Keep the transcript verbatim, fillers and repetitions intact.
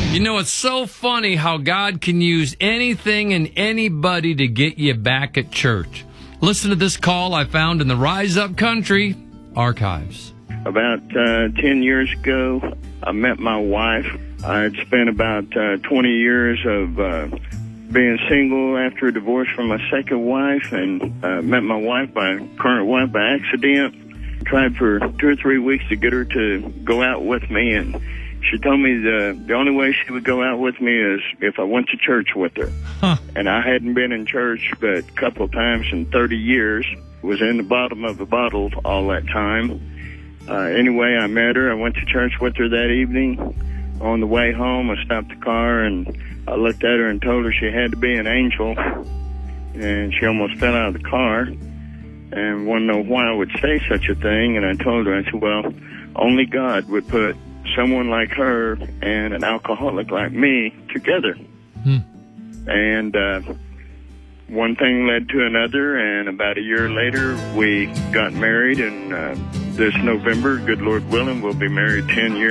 You know, it's so funny how God can use anything and anybody to get you back at church. Listen to this call I found in the Rise Up Country archives. About uh, ten years ago, I met my wife. I had spent about uh, twenty years of uh, being single after a divorce from my second wife, and uh, met my wife, my current wife, by accident. Tried for two or three weeks to get her to go out with me, and she told me the the only way she would go out with me is if I went to church with her. Huh. And I hadn't been in church but a couple of times in thirty years. Was in the bottom of the bottle all that time. Uh, anyway, I met her. I went to church with her that evening. On the way home, I stopped the car, and I looked at her and told her she had to be an angel. And she almost fell out of the car and wanted to know why I would say such a thing. And I told her, I said, well, only God would put someone like her and an alcoholic like me together. Hmm. And uh, one thing led to another, and about a year later, we got married. And uh, this November, good Lord willing, we'll be married ten years.